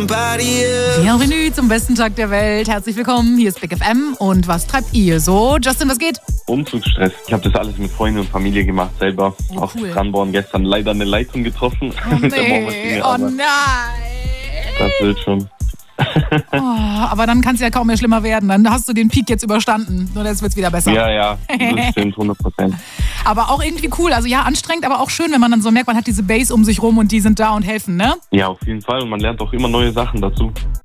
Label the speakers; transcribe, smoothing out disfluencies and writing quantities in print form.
Speaker 1: Bienvenue zum besten Tag der Welt. Herzlich willkommen, hier ist Big FM. Und was treibt ihr so? Justin, was geht?
Speaker 2: Umzugsstress. Ich habe das alles mit Freunden und Familie gemacht, selber.
Speaker 1: Oh,
Speaker 2: Auf
Speaker 1: cool.
Speaker 2: Kranborn gestern leider eine Leitung getroffen.
Speaker 1: Oh
Speaker 2: Mit der
Speaker 1: nee,
Speaker 2: Bohrmaschine,
Speaker 1: oh
Speaker 2: aber
Speaker 1: nein.
Speaker 2: das wird schon.
Speaker 1: Oh, aber dann kann es ja kaum mehr schlimmer werden. Dann hast du den Peak jetzt überstanden. Nur jetzt wird es wieder besser.
Speaker 2: Ja, das stimmt, 100%.
Speaker 1: Aber auch irgendwie cool. Also ja, anstrengend, aber auch schön, wenn man dann so merkt, man hat diese Base um sich rum und die sind da und helfen, ne?
Speaker 2: Ja, auf jeden Fall. Und man lernt auch immer neue Sachen dazu.